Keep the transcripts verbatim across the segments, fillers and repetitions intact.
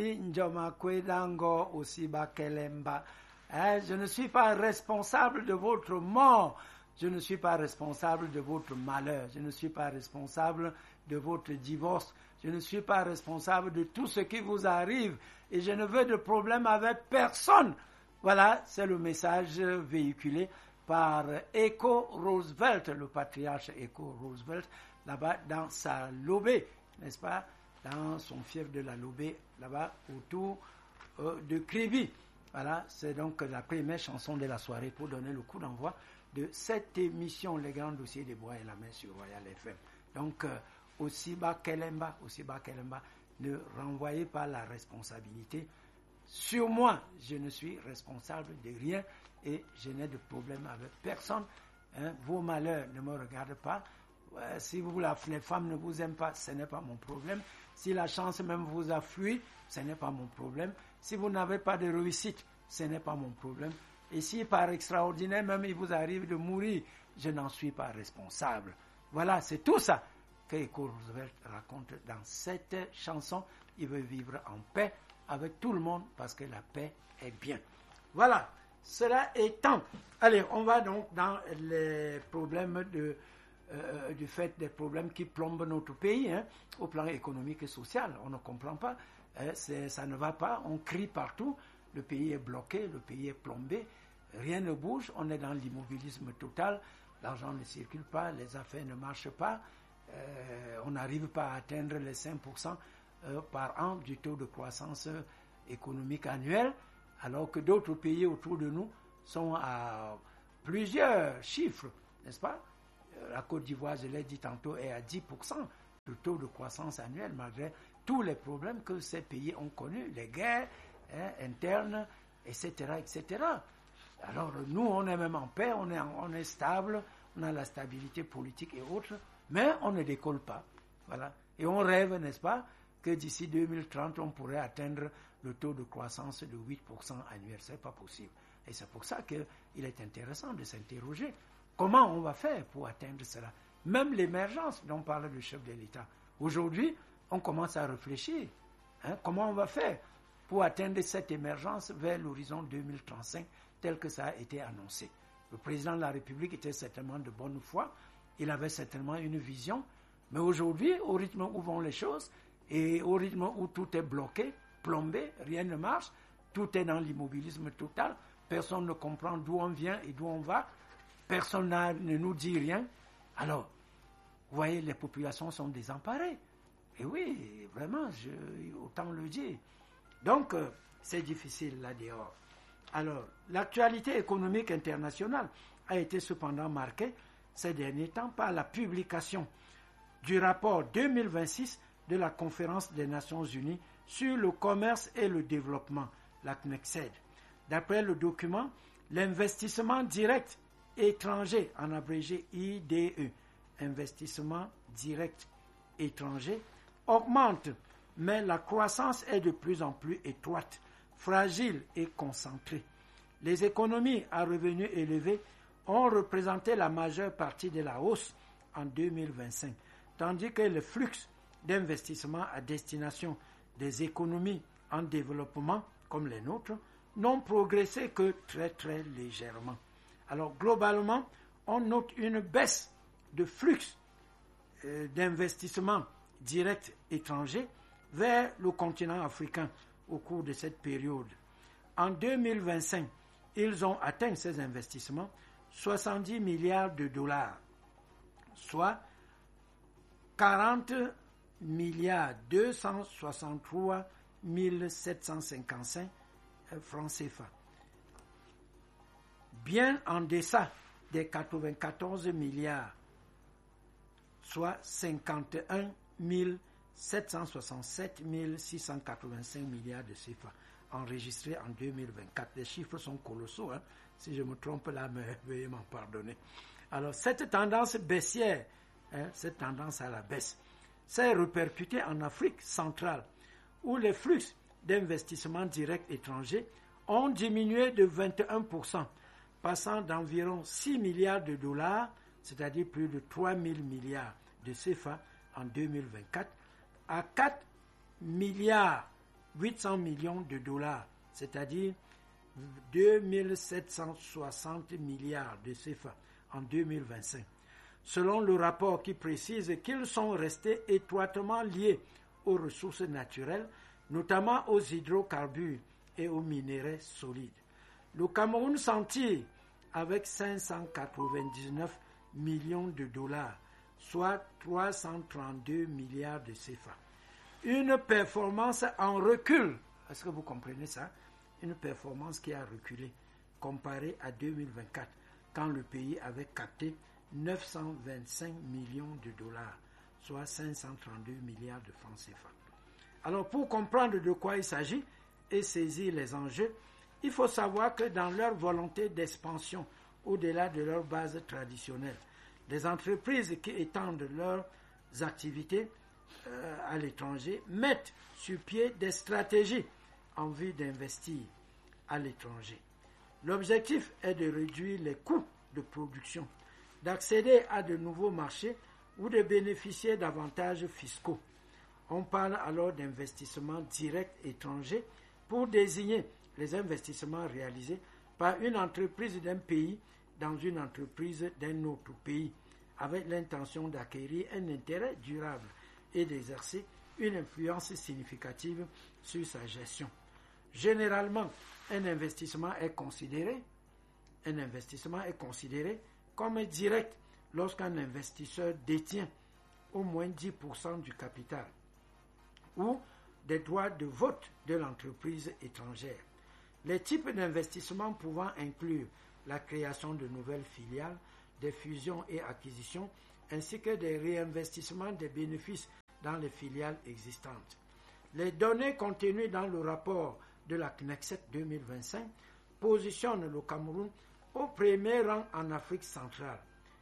Njoma Kwedango Osiba Kelemba. Hein, je ne suis pas responsable de votre mort. Je ne suis pas responsable de votre malheur. Je ne suis pas responsable de votre divorce. Je ne suis pas responsable de tout ce qui vous arrive. Et je ne veux de problème avec personne. Voilà, c'est le message véhiculé par Echo Roosevelt, le patriarche Echo Roosevelt, là-bas dans sa lobée, n'est-ce pas, dans son fief de la lobée, là-bas autour euh, de Kribi. Voilà, c'est donc la première chanson de la soirée pour donner le coup d'envoi de cette émission, Les Grands Dossiers des Bois et la Main sur Royal F M. Donc, euh, Osiba Kelemba, Osiba Kelemba, ne renvoyez pas la responsabilité sur moi. Je ne suis responsable de rien et je n'ai de problème avec personne. Hein, vos malheurs ne me regardent pas. Euh, si vous, la, les femmes ne vous aiment pas, ce n'est pas mon problème. Si la chance même vous a fui, ce n'est pas mon problème. Si vous n'avez pas de réussite, ce n'est pas mon problème. Et si par extraordinaire même il vous arrive de mourir, je n'en suis pas responsable. Voilà, c'est tout ça que Echo Roosevelt raconte dans cette chanson. Il veut vivre en paix avec tout le monde parce que la paix est bien. Voilà, cela étant. Allez, on va donc dans les problèmes de, euh, du fait des problèmes qui plombent notre pays, hein, au plan économique et social. On ne comprend pas, hein, c'est, ça ne va pas, on crie partout, le pays est bloqué, le pays est plombé, rien ne bouge, on est dans l'immobilisme total, l'argent ne circule pas, les affaires ne marchent pas, euh, on n'arrive pas à atteindre les cinq pour cent euh, par an du taux de croissance économique annuel, alors que d'autres pays autour de nous sont à plusieurs chiffres, n'est-ce pas? La Côte d'Ivoire, je l'ai dit tantôt, est à dix pour cent de taux de croissance annuel, malgré tous les problèmes que ces pays ont connus, les guerres hein, internes, et cetera, et cetera. Alors nous, on est même en paix, on est, on est stable, on a la stabilité politique et autres, mais on ne décolle pas. Voilà. Et on rêve, n'est-ce pas, que d'ici deux mille trente, on pourrait atteindre le taux de croissance de huit pour cent annuel. Ce n'est pas possible. Et c'est pour ça qu'il est intéressant de s'interroger. Comment on va faire pour atteindre cela? Même l'émergence dont parle le chef de l'État. Aujourd'hui, on commence à réfléchir. Hein, comment on va faire pour atteindre cette émergence vers l'horizon deux mille trente-cinq tel que ça a été annoncé? Le président de la République était certainement de bonne foi. Il avait certainement une vision. Mais aujourd'hui, au rythme où vont les choses, et au rythme où tout est bloqué, plombé, rien ne marche, tout est dans l'immobilisme total, personne ne comprend d'où on vient et d'où on va, personne ne nous dit rien. Alors, vous voyez, les populations sont désemparées. Et oui, vraiment, je, autant le dire. Donc, euh, c'est difficile là-dehors. Alors, l'actualité économique internationale a été cependant marquée ces derniers temps par la publication du rapport deux mille vingt-six de la Conférence des Nations Unies sur le commerce et le développement, la C N E C E D. D'après le document, l'investissement direct étranger, en abrégé I D E, investissement direct étranger, augmente, mais la croissance est de plus en plus étroite, fragile et concentrée. Les économies à revenus élevés ont représenté la majeure partie de la hausse en deux mille vingt-cinq, tandis que le flux d'investissement à destination des économies en développement, comme les nôtres, n'ont progressé que très très légèrement. Alors globalement, on note une baisse de flux euh, d'investissement direct étranger vers le continent africain au cours de cette période. En deux mille vingt-cinq, ils ont atteint ces investissements soixante-dix milliards de dollars, soit quarante milliards deux cent soixante-trois mille sept cent cinquante-cinq francs C F A. Bien en deçà des quatre-vingt-quatorze milliards, soit cinquante et un mille sept cent soixante-sept mille six cent quatre-vingt-cinq milliards de C F A enregistrés en deux mille vingt-quatre. Les chiffres sont colossaux, hein? Si je me trompe là, mais veuillez m'en pardonner. Alors, cette tendance baissière, hein, cette tendance à la baisse, s'est répercutée en Afrique centrale, où les flux d'investissement direct étrangers ont diminué de vingt et un pour cent, passant d'environ six milliards de dollars, c'est-à-dire plus de trois mille milliards de C F A en deux mille vingt-quatre, à quatre milliards huit cents millions de dollars, c'est-à-dire deux mille sept cent soixante milliards de C F A en deux mille vingt-cinq. Selon le rapport qui précise qu'ils sont restés étroitement liés aux ressources naturelles, notamment aux hydrocarbures et aux minéraux solides. Le Cameroun s'en tire avec cinq cent quatre-vingt-dix-neuf millions de dollars, soit trois cent trente-deux milliards de C F A. Une performance en recul. Est-ce que vous comprenez ça? Une performance qui a reculé comparée à deux mille vingt-quatre, quand le pays avait capté neuf cent vingt-cinq millions de dollars, soit cinq cent trente-deux milliards de francs C F A. Alors, pour comprendre de quoi il s'agit et saisir les enjeux, il faut savoir que dans leur volonté d'expansion au-delà de leur base traditionnelle, les entreprises qui étendent leurs activités euh, à l'étranger mettent sur pied des stratégies en vue d'investir à l'étranger. L'objectif est de réduire les coûts de production, d'accéder à de nouveaux marchés ou de bénéficier d'avantages fiscaux. On parle alors d'investissements directs étrangers pour désigner les investissements réalisés par une entreprise d'un pays dans une entreprise d'un autre pays, avec l'intention d'acquérir un intérêt durable et d'exercer une influence significative sur sa gestion. Généralement, un investissement est considéré, un investissement est considéré comme direct lorsqu'un investisseur détient au moins dix pour cent du capital ou des droits de vote de l'entreprise étrangère. Les types d'investissements pouvant inclure la création de nouvelles filiales, des fusions et acquisitions, ainsi que des réinvestissements des bénéfices dans les filiales existantes. Les données contenues dans le rapport de la C N E C S E T deux mille vingt-cinq positionnent le Cameroun au premier rang en Afrique centrale.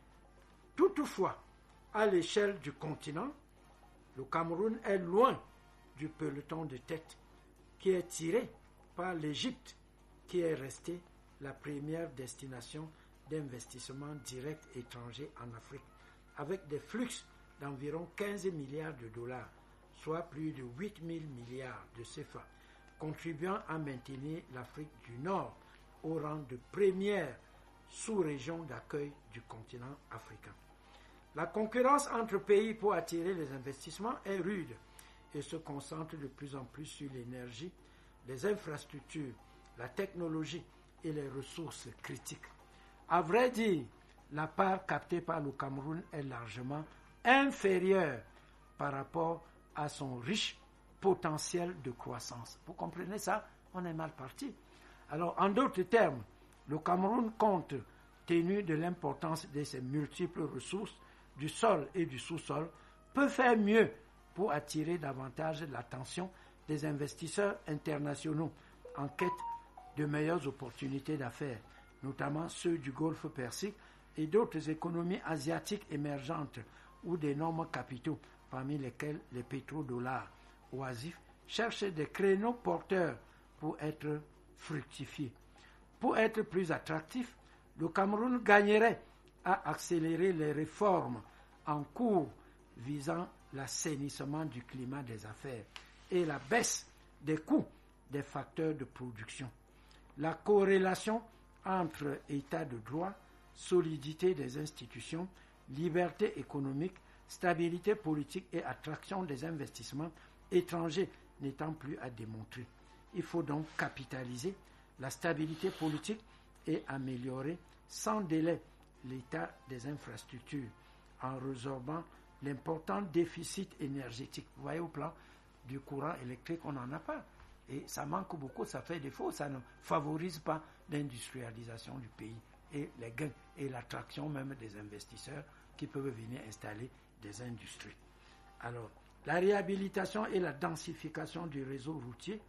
Toutefois, à l'échelle du continent, le Cameroun est loin du peloton de tête qui est tiré par l'Égypte, qui est restée la première destination d'investissement direct étranger en Afrique, avec des flux d'environ quinze milliards de dollars, soit plus de huit mille milliards de C F A, contribuant à maintenir l'Afrique du Nord au rang de première sous-région d'accueil du continent africain. La concurrence entre pays pour attirer les investissements est rude et se concentre de plus en plus sur l'énergie, les infrastructures, la technologie et les ressources critiques. À vrai dire, la part captée par le Cameroun est largement inférieure par rapport à son riche potentiel de croissance. Vous comprenez ça? On est mal parti. Alors, en d'autres termes, le Cameroun, compte tenu de l'importance de ses multiples ressources, du sol et du sous-sol, peut faire mieux pour attirer davantage l'attention des investisseurs internationaux en quête de meilleures opportunités d'affaires, notamment ceux du Golfe Persique et d'autres économies asiatiques émergentes où d'énormes capitaux, parmi lesquels les pétrodollars oisifs, cherchent des créneaux porteurs pour être fructifiés. Pour être plus attractif, le Cameroun gagnerait à accélérer les réformes en cours visant l'assainissement du climat des affaires et la baisse des coûts des facteurs de production. La corrélation entre état de droit, solidité des institutions, liberté économique, stabilité politique et attraction des investissements étrangers n'étant plus à démontrer. Il faut donc capitaliser la stabilité politique et améliorer sans délai l'état des infrastructures en résorbant l'important déficit énergétique. Vous voyez, au plan du courant électrique, on n'en a pas. Et ça manque beaucoup, ça fait défaut, ça ne favorise pas l'industrialisation du pays et les gains et l'attraction même des investisseurs qui peuvent venir installer des industries. Alors, la réhabilitation et la densification du réseau routier,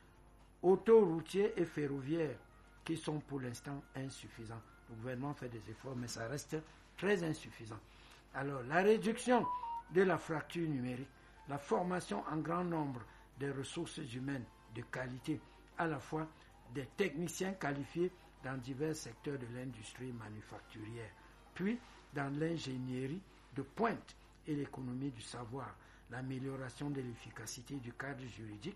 autoroutier et ferroviaire, qui sont pour l'instant insuffisants. Le gouvernement fait des efforts, mais ça reste très insuffisant. Alors, la réduction de la fracture numérique, la formation en grand nombre des ressources humaines de qualité, à la fois des techniciens qualifiés dans divers secteurs de l'industrie manufacturière, puis dans l'ingénierie de pointe et l'économie du savoir, l'amélioration de l'efficacité du cadre juridique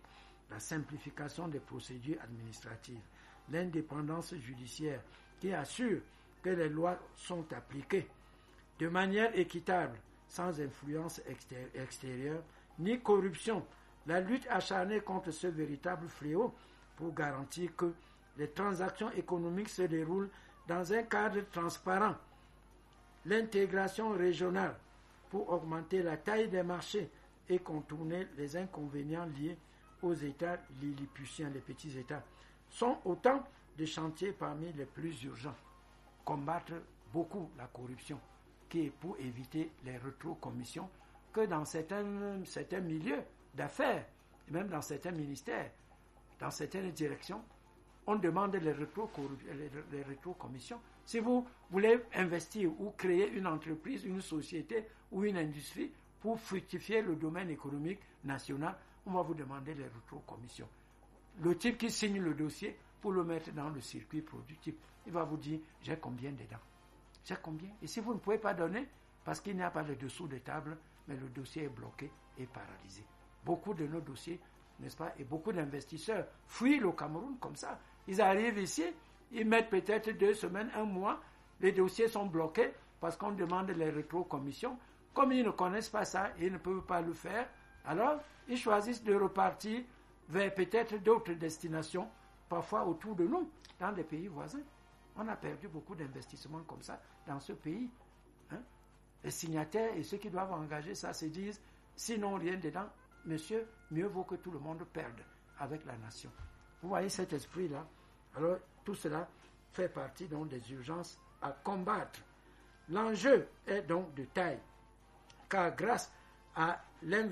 la simplification des procédures administratives, l'indépendance judiciaire qui assure que les lois sont appliquées de manière équitable, sans influence extérieure, ni corruption, la lutte acharnée contre ce véritable fléau pour garantir que les transactions économiques se déroulent dans un cadre transparent, l'intégration régionale pour augmenter la taille des marchés et contourner les inconvénients liés aux États lilliputiens, les petits États, sont autant de chantiers parmi les plus urgents. Combattre beaucoup la corruption, qui est pour éviter les rétrocommissions que dans certains, certains milieux d'affaires, et même dans certains ministères, dans certaines directions, on demande les, rétro les, les rétrocommissions. Si vous voulez investir ou créer une entreprise, une société ou une industrie pour fructifier le domaine économique national, on va vous demander les rétrocommissions. Le type qui signe le dossier pour le mettre dans le circuit productif, il va vous dire, j'ai combien dedans? J'ai combien? Et si vous ne pouvez pas donner, parce qu'il n'y a pas de dessous de table, mais le dossier est bloqué et paralysé. Beaucoup de nos dossiers, n'est-ce pas, et beaucoup d'investisseurs fuient le Cameroun comme ça. Ils arrivent ici, ils mettent peut-être deux semaines, un mois, les dossiers sont bloqués parce qu'on demande les rétrocommissions. Comme ils ne connaissent pas ça, ils ne peuvent pas le faire, alors ils choisissent de repartir vers peut-être d'autres destinations, parfois autour de nous, dans des pays voisins. On a perdu beaucoup d'investissements comme ça dans ce pays. Hein? Les signataires et ceux qui doivent engager ça se disent, sinon rien dedans, monsieur, mieux vaut que tout le monde perde avec la nation. Vous voyez cet esprit-là? Alors, tout cela fait partie donc des urgences à combattre. L'enjeu est donc de taille, car grâce à l'investissement,